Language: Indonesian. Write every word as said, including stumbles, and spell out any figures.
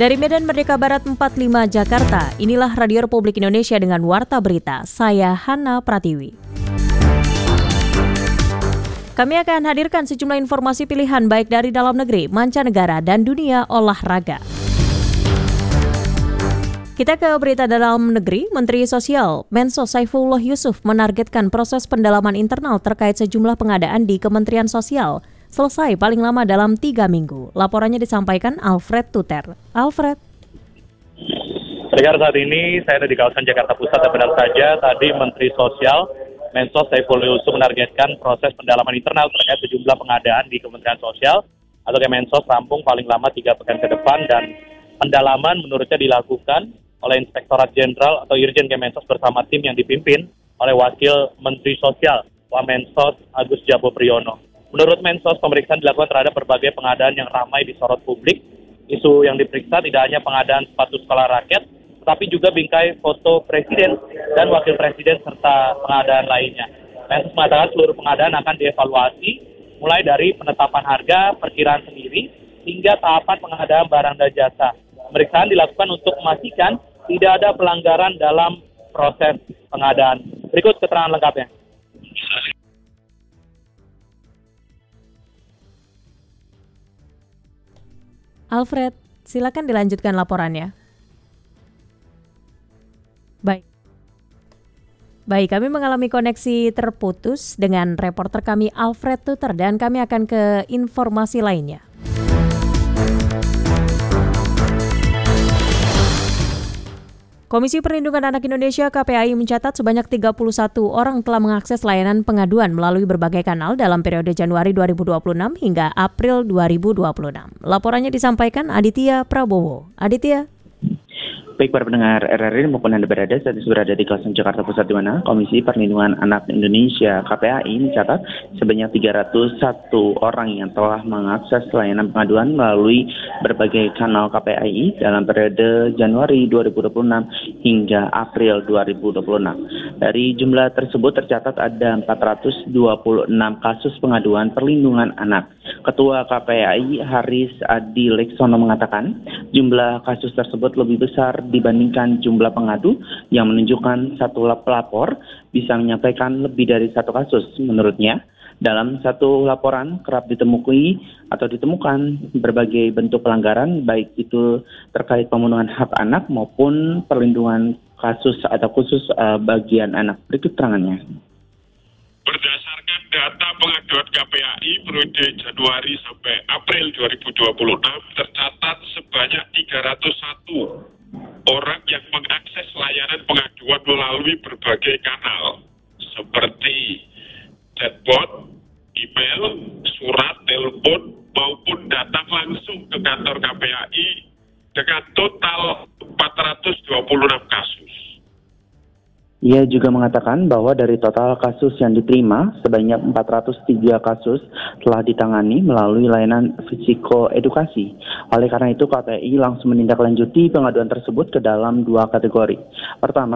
Dari Medan Merdeka Barat empat puluh lima Jakarta, inilah Radio Republik Indonesia dengan Warta Berita. Saya Hana Pratiwi. Kami akan hadirkan sejumlah informasi pilihan baik dari dalam negeri, mancanegara, dan dunia olahraga. Kita ke berita dalam negeri. Menteri Sosial Mensos Saifullah Yusuf menargetkan proses pendalaman internal terkait sejumlah pengadaan di Kementerian Sosial selesai paling lama dalam tiga minggu. Laporannya disampaikan Alfred Tuter. Alfred. Sekarang saat ini saya ada di kawasan Jakarta Pusat dan benar saja tadi Menteri Sosial Mensos Saifullah Yusuf menargetkan proses pendalaman internal terkait sejumlah pengadaan di Kementerian Sosial atau Kemensos rampung paling lama tiga pekan ke depan, dan pendalaman menurutnya dilakukan oleh Inspektorat Jenderal atau Irjen Kemensos bersama tim yang dipimpin oleh Wakil Menteri Sosial Wamensos Agus Jabo Priyono. Menurut Mensos, pemeriksaan dilakukan terhadap berbagai pengadaan yang ramai disorot publik. Isu yang diperiksa tidak hanya pengadaan sepatu sekolah rakyat, tetapi juga bingkai foto Presiden dan Wakil Presiden serta pengadaan lainnya. Mensos mengatakan seluruh pengadaan akan dievaluasi, mulai dari penetapan harga, perkiraan sendiri, hingga tahapan pengadaan barang dan jasa. Pemeriksaan dilakukan untuk memastikan tidak ada pelanggaran dalam proses pengadaan. Berikut keterangan lengkapnya. Alfred, silakan dilanjutkan laporannya. Baik. Baik, kami mengalami koneksi terputus dengan reporter kami Alfred Tuter, dan kami akan ke informasi lainnya. Komisi Perlindungan Anak Indonesia K P A I mencatat sebanyak tiga puluh satu orang telah mengakses layanan pengaduan melalui berbagai kanal dalam periode Januari dua ribu dua puluh enam hingga April dua ribu dua puluh enam. Laporannya disampaikan Aditya Prabowo. Aditya. Baik para pendengar R R I maupun Anda berada saat ini berada di kawasan Jakarta Pusat, di mana Komisi Perlindungan Anak Indonesia K P A I mencatat sebanyak tiga ratus satu orang yang telah mengakses layanan pengaduan melalui berbagai kanal K P A I dalam periode Januari dua ribu dua puluh enam hingga April dua ribu dua puluh enam. Dari jumlah tersebut tercatat ada empat ratus dua puluh enam kasus pengaduan perlindungan anak. Ketua K P A I Haris Adi Leksono mengatakan jumlah kasus tersebut lebih besar dibandingkan jumlah pengadu, yang menunjukkan satu pelapor bisa menyampaikan lebih dari satu kasus. Menurutnya, dalam satu laporan kerap ditemui atau ditemukan berbagai bentuk pelanggaran, baik itu terkait pemenuhan hak anak maupun perlindungan kasus atau khusus uh, bagian anak. Berikut terangannya. Berdasarkan data pengaduan K P A I periode Januari sampai April dua ribu dua puluh enam, tercatat sebanyak tiga ratus satu orang yang mengakses layanan pengaduan melalui berbagai kanal seperti chatbot, email, surat, telepon, maupun datang langsung ke kantor K P A I dengan total empat ratus dua puluh enam kasus. Ia juga mengatakan bahwa dari total kasus yang diterima, sebanyak empat ratus tiga kasus telah ditangani melalui layanan psikoedukasi. Oleh karena itu, K P A I langsung menindaklanjuti pengaduan tersebut ke dalam dua kategori. Pertama,